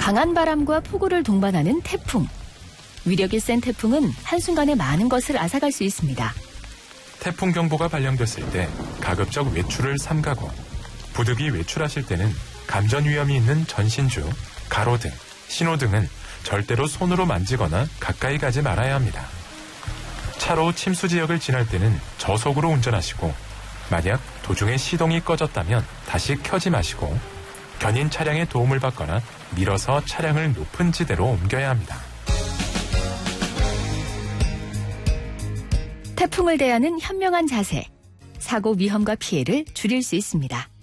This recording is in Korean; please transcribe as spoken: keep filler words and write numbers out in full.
강한 바람과 폭우를 동반하는 태풍. 위력이 센 태풍은 한순간에 많은 것을 앗아갈 수 있습니다. 태풍 경보가 발령됐을 때 가급적 외출을 삼가고, 부득이 외출하실 때는 감전 위험이 있는 전신주, 가로등, 신호등은 절대로 손으로 만지거나 가까이 가지 말아야 합니다. 차로 침수 지역을 지날 때는 저속으로 운전하시고, 만약 도중에 시동이 꺼졌다면 다시 켜지 마시고, 견인 차량의 도움을 받거나 밀어서 차량을 높은 지대로 옮겨야 합니다. 태풍을 대하는 현명한 자세, 사고 위험과 피해를 줄일 수 있습니다.